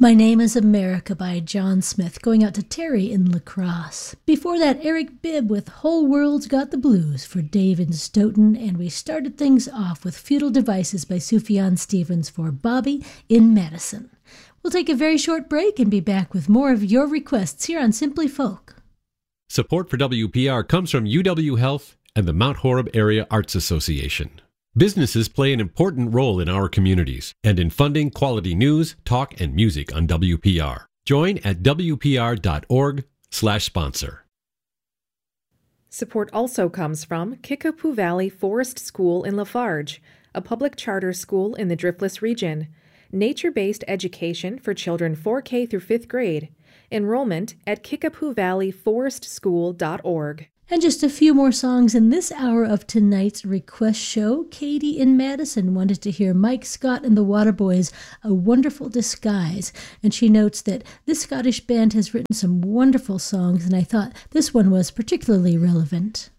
My Name is America by John Smith, going out to Terry in La Crosse. Before that, Eric Bibb with Whole World's Got the Blues for Dave in Stoughton, and we started things off with Feudal Devices by Sufjan Stevens for Bobby in Madison. We'll take a very short break and be back with more of your requests here on Simply Folk. Support for WPR comes from UW Health and the Mount Horeb Area Arts Association. Businesses play an important role in our communities and in funding quality news, talk, and music on WPR. Join at wpr.org/sponsor. Support also comes from Kickapoo Valley Forest School in Lafarge, a public charter school in the Driftless region. Nature-based education for children 4K through 5th grade. Enrollment at kickapoovalleyforestschool.org. And just a few more songs in this hour of tonight's request show. Katie in Madison wanted to hear Mike Scott and the Waterboys, A Wonderful Disguise. And she notes that this Scottish band has written some wonderful songs, and I thought this one was particularly relevant.